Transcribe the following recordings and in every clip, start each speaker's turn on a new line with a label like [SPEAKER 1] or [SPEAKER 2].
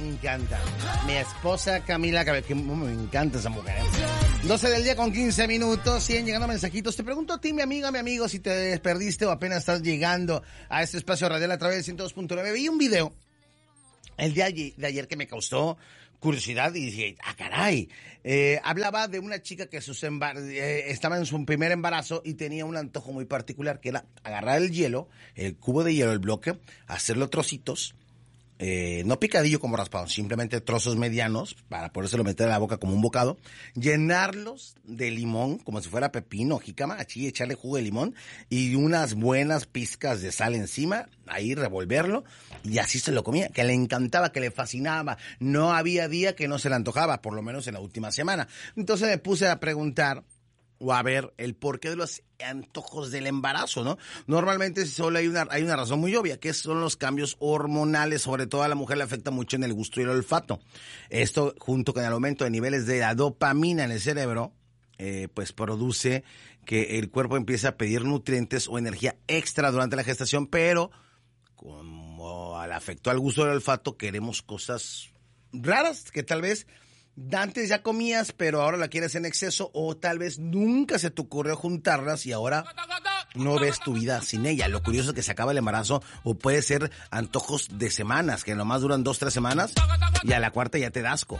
[SPEAKER 1] encanta. Mi esposa Camila, que me encanta esa mujer. 12 del día con 15 minutos, 100 llegando mensajitos. Te pregunto a ti, mi amigo, si te perdiste o apenas estás llegando a este espacio radial a través del 102.9. Vi un video el día de ayer que me causó curiosidad y dije, caray. Hablaba de una chica que estaba en su primer embarazo y tenía un antojo muy particular, que era agarrar el hielo, el cubo de hielo, el bloque, hacerlo trocitos, no picadillo como raspado, simplemente trozos medianos para podérselo meter a la boca como un bocado, llenarlos de limón como si fuera pepino o jícama, así echarle jugo de limón y unas buenas pizcas de sal encima, ahí revolverlo y así se lo comía, que le encantaba, que le fascinaba, no había día que no se le antojaba, por lo menos en la última semana. Entonces me puse a preguntar o a ver el porqué de los antojos del embarazo, ¿no? Normalmente solo hay una razón muy obvia, que son los cambios hormonales, sobre todo a la mujer le afecta mucho en el gusto y el olfato. Esto, junto con el aumento de niveles de la dopamina en el cerebro, pues produce que el cuerpo empiece a pedir nutrientes o energía extra durante la gestación, pero como al afecto al gusto y al olfato, queremos cosas raras que tal vez antes ya comías, pero ahora la quieres en exceso, o tal vez nunca se te ocurrió juntarlas y ahora no ves tu vida sin ella. Lo curioso es que se acaba el embarazo, o puede ser antojos de semanas, que nomás duran 2-3 semanas y a la cuarta ya te da asco.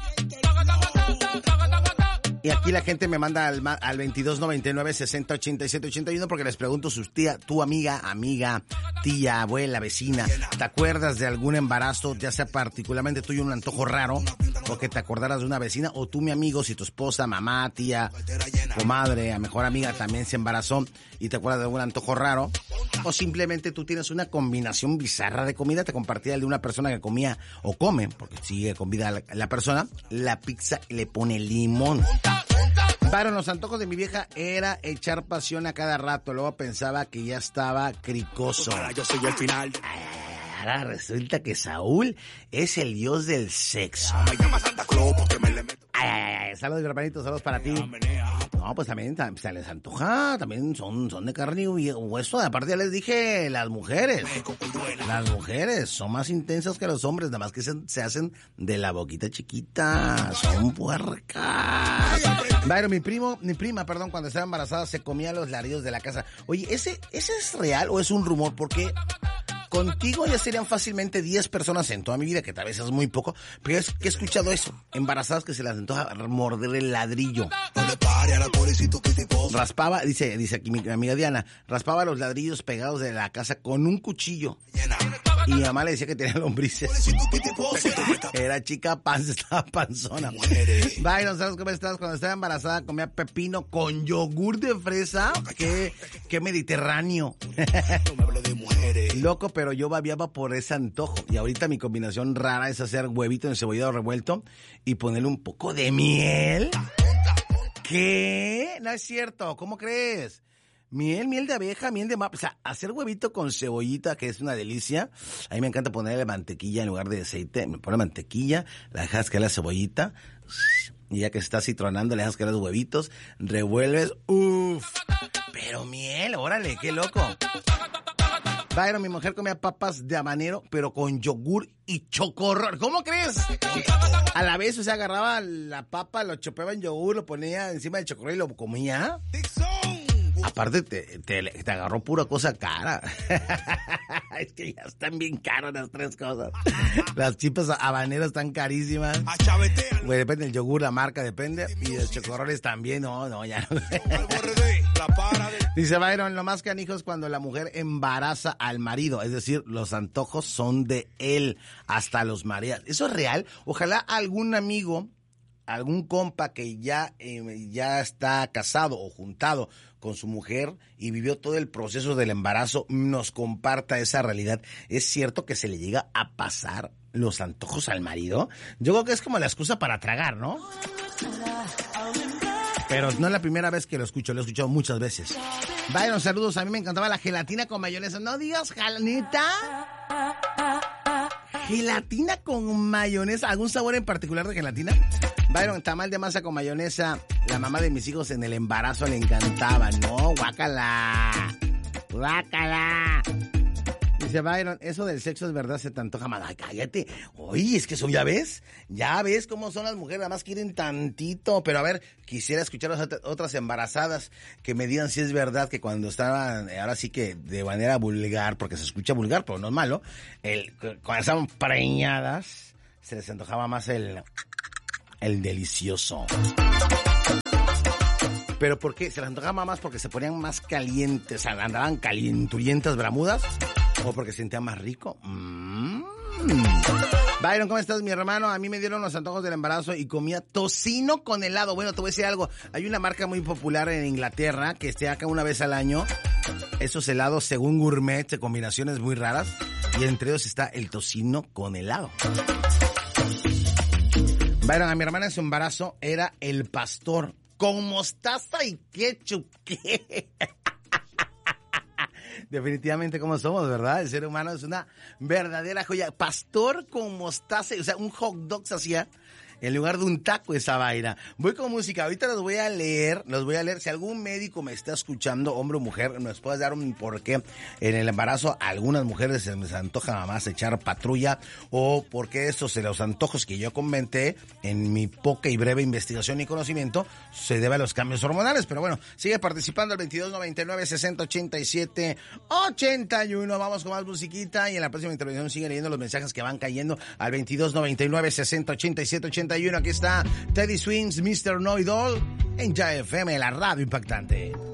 [SPEAKER 1] Y aquí la gente me manda al 2299-608781 porque les pregunto tu amiga, tía, abuela, vecina, ¿te acuerdas de algún embarazo, ya sea particularmente tuyo, un antojo raro, o que te acordaras de una vecina, o tú, mi amigo, si tu esposa, mamá, tía, comadre, a mejor amiga también se embarazó y te acuerdas de algún antojo raro, o simplemente tú tienes una combinación bizarra de comida? Te compartía el de una persona que comía o come, porque sigue con vida la persona, la pizza le pone limón. Para los antojos de mi vieja era echar pasión a cada rato. Luego pensaba que ya estaba cricoso.
[SPEAKER 2] Yo soy el final.
[SPEAKER 1] Ahora resulta que Saúl es el dios del sexo.
[SPEAKER 2] Me llama Santa Claus porque me le meto.
[SPEAKER 1] Saludos, hermanito, saludos para ti. No, pues también se les antoja, también son de carne y hueso. Aparte ya les dije, las mujeres son más intensas que los hombres, nada más que se hacen de la boquita chiquita, son puercas. Bueno, mi prima, cuando estaba embarazada se comía los ladrillos de la casa. Oye, ¿ese es real o es un rumor? Porque contigo ya serían fácilmente 10 personas en toda mi vida, que tal vez es muy poco, pero es que he escuchado eso, embarazadas que se les antoja morder el ladrillo. Raspaba, dice aquí mi amiga Diana, raspaba los ladrillos pegados de la casa con un cuchillo. Y mi mamá le decía que tenía lombrices. Era chica estaba panzona. Byron, ¿sabes cómo estás? Cuando estaba embarazada comía pepino con yogur de fresa. Qué mediterráneo. Loco, pero yo babiaba por ese antojo. Y ahorita mi combinación rara es hacer huevito encebollado revuelto y ponerle un poco de miel. ¿Qué? No es cierto. ¿Cómo crees? Miel de abeja, miel de o sea, hacer huevito con cebollita, que es una delicia. A mí me encanta ponerle mantequilla en lugar de aceite. Me pone mantequilla, la dejas caer la cebollita, y ya que se está citronando, le dejas caer los huevitos, revuelves, uff. Pero miel, órale, qué loco. Byron, mi mujer comía papas de habanero, pero con yogur y chocorrol. ¿Cómo crees? A la vez, o sea, agarraba la papa, lo chopeaba en yogur, lo ponía encima del chocorrol y lo comía. Aparte, te agarró pura cosa cara. Es que ya están bien caras las tres cosas. Las chipas habaneras están carísimas. Pues depende del yogur, la marca, depende. Y los chocorroles también, no, ya no. Dice Byron, lo más canijo es cuando la mujer embaraza al marido. Es decir, los antojos son de él, hasta los mareas. ¿Eso es real? Ojalá algún amigo, algún compa que ya está casado o juntado con su mujer y vivió todo el proceso del embarazo, nos comparta esa realidad. ¿Es cierto que se le llega a pasar los antojos al marido? Yo creo que es como la excusa para tragar, ¿no? Pero no es la primera vez que lo escucho, lo he escuchado muchas veces. Byron, saludos, a mí me encantaba la gelatina con mayonesa. No digas, Janita. Gelatina con mayonesa, ¿algún sabor en particular de gelatina? Byron, tamal de masa con mayonesa. La mamá de mis hijos en el embarazo le encantaba. No, guácala. Guácala. Dice Byron, eso del sexo es verdad, se te antoja más. Ay, cállate. Oye, es que eso ya ves cómo son las mujeres, nada más quieren tantito. Pero a ver, quisiera escuchar a las otras embarazadas que me digan si es verdad que cuando estaban, ahora sí que de manera vulgar, porque se escucha vulgar, pero no es malo, cuando estaban preñadas, se les antojaba más el delicioso. ¿Pero por qué? ¿Se les antojaba más porque se ponían más calientes, o sea, andaban calienturientas bramudas? ¿O porque se sentían más rico? Byron, ¿cómo estás, mi hermano? A mí me dieron los antojos del embarazo y comía tocino con helado. Bueno, te voy a decir algo. Hay una marca muy popular en Inglaterra que esté acá una vez al año. Esos helados, según gourmet, de combinaciones muy raras. Y entre ellos está el tocino con helado. Byron, a mi hermana en su embarazo era el pastor con mostaza y ketchup. ¿Qué? Definitivamente como somos, ¿verdad? El ser humano es una verdadera joya. Pastor con mostaza, o sea, un hot dog se hacía en lugar de un taco esa vaina. Voy con música, ahorita los voy a leer. Si algún médico me está escuchando, hombre o mujer, nos puedes dar un porqué en el embarazo. A algunas mujeres se les antoja más echar patrulla, o porque estos de los antojos que yo comenté en mi poca y breve investigación y conocimiento se debe a los cambios hormonales. Pero bueno, sigue participando al 2299-6087-81. Vamos con más musiquita y en la próxima intervención sigue leyendo los mensajes que van cayendo al 2299-6087-81. Aquí está Teddy Swims, Mr. Know It All en Ya FM, la radio impactante.